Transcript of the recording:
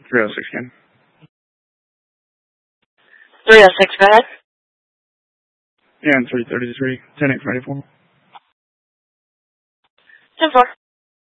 306 again. 306, go ahead. And 333, 10-8 Friday 4. 10-4.